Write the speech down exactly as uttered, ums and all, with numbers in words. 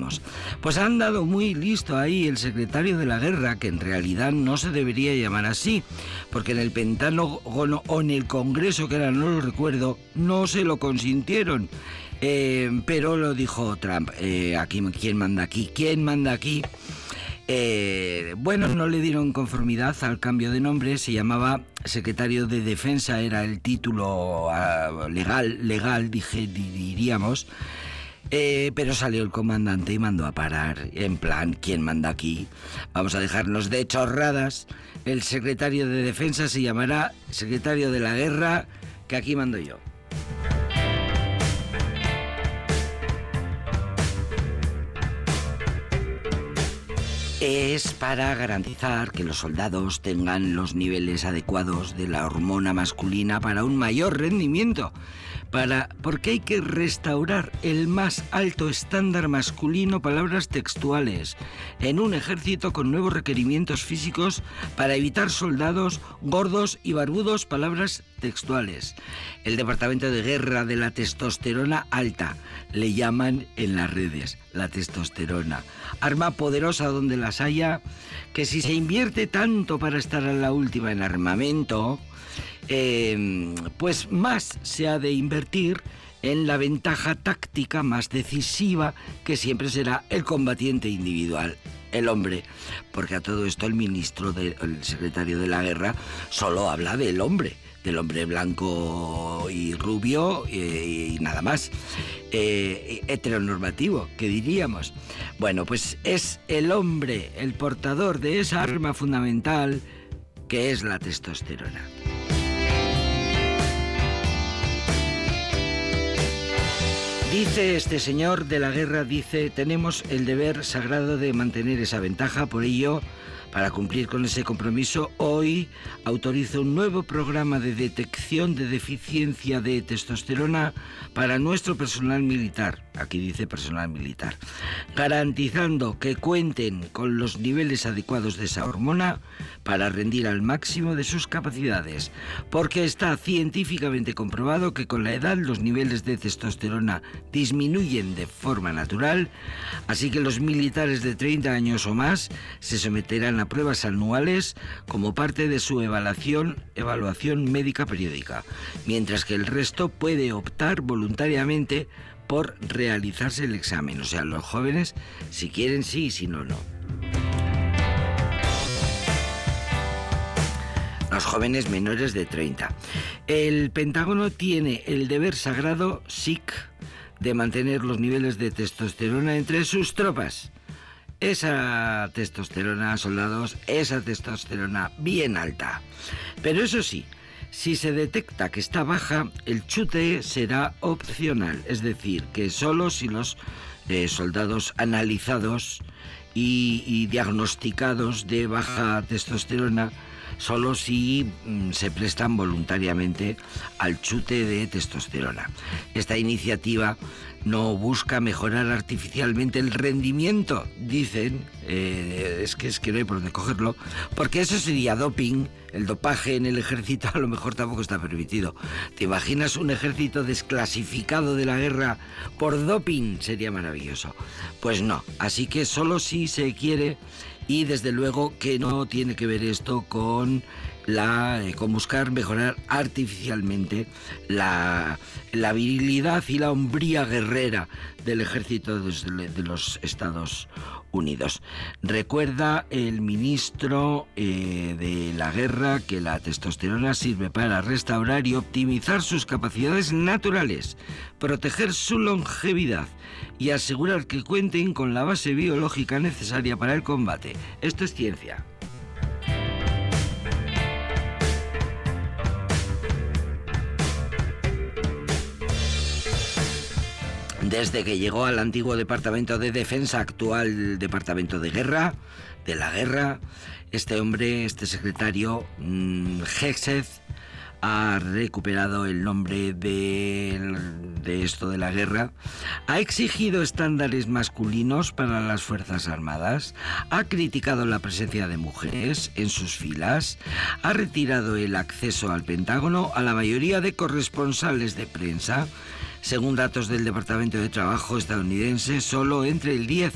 decimos. Pues han dado muy listo ahí el secretario de la guerra, que en realidad no se debería llamar así, porque en el Pentágono o en el Congreso, que ahora no lo recuerdo, no se lo consintieron. Eh, pero lo dijo Trump. Eh, aquí, ¿quién manda aquí? ¿Quién manda aquí? Eh, bueno, no le dieron conformidad al cambio de nombre, se llamaba secretario de Defensa, era el título uh, legal, legal dije, diríamos, eh, pero salió el comandante y mandó a parar, en plan, ¿quién manda aquí? Vamos a dejarnos de chorradas, el secretario de Defensa se llamará secretario de la Guerra, que aquí mando yo. Es para garantizar que los soldados tengan los niveles adecuados de la hormona masculina para un mayor rendimiento, para, porque hay que restaurar el más alto estándar masculino, palabras textuales, en un ejército con nuevos requerimientos físicos para evitar soldados gordos y barbudos, palabras textuales. El Departamento de Guerra de la Testosterona Alta, le llaman en las redes, la testosterona. Arma poderosa donde las haya, que si se invierte tanto para estar a la última en armamento, eh, pues más se ha de invertir en la ventaja táctica más decisiva, que siempre será el combatiente individual, el hombre. Porque a todo esto el ministro, de, el secretario de la guerra, solo habla del hombre, del hombre blanco y rubio y, y nada más, eh, heteronormativo, que diríamos. Bueno, pues es el hombre el portador de esa arma fundamental que es la testosterona. Dice este señor de la guerra, dice, tenemos el deber sagrado de mantener esa ventaja, por ello, para cumplir con ese compromiso, hoy autorizo un nuevo programa de detección de deficiencia de testosterona para nuestro personal militar, aquí dice personal militar, garantizando que cuenten con los niveles adecuados de esa hormona para rendir al máximo de sus capacidades, porque está científicamente comprobado que con la edad los niveles de testosterona disminuyen de forma natural, así que los militares de treinta años o más se someterán a pruebas anuales como parte de su evaluación, evaluación médica periódica, mientras que el resto puede optar voluntariamente por realizarse el examen. O sea, los jóvenes, si quieren sí, si no, no. Los jóvenes menores de treinta. El Pentágono tiene el deber sagrado, S I C, de mantener los niveles de testosterona entre sus tropas. Esa testosterona, soldados, esa testosterona bien alta. Pero eso sí, si se detecta que está baja, el chute será opcional. Es decir, que solo si los eh, soldados analizados y, y diagnosticados de baja testosterona, solo si mm, se prestan voluntariamente al chute de testosterona. Esta iniciativa no busca mejorar artificialmente el rendimiento, dicen, eh, es que es que no hay por dónde cogerlo, porque eso sería doping. El dopaje en el ejército a lo mejor tampoco está permitido. ¿Te imaginas un ejército desclasificado de la guerra por doping? Sería maravilloso. Pues no, así que solo si se quiere, y desde luego que no tiene que ver esto con la eh, con buscar mejorar artificialmente la, la virilidad y la hombría guerrera del ejército de, de los Estados Unidos. Recuerda el ministro eh, de la guerra que la testosterona sirve para restaurar y optimizar sus capacidades naturales, proteger su longevidad y asegurar que cuenten con la base biológica necesaria para el combate. Esto es ciencia. Desde que llegó al antiguo Departamento de Defensa, actual Departamento de Guerra, de la Guerra, este hombre, este secretario, mmm, Hegseth, ha recuperado el nombre de, de esto de la guerra, ha exigido estándares masculinos para las Fuerzas Armadas, ha criticado la presencia de mujeres en sus filas, ha retirado el acceso al Pentágono a la mayoría de corresponsales de prensa. Según datos del Departamento de Trabajo estadounidense, solo entre el diez